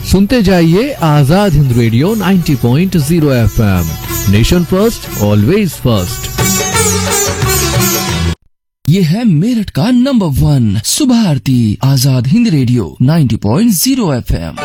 सुनते जाइए Azad Hind radio 90.0 FM, nation first always first. ये है मेरठ का नंबर 1 सुबह आरती, आजाद हिंद रेडियो 90.0 FM।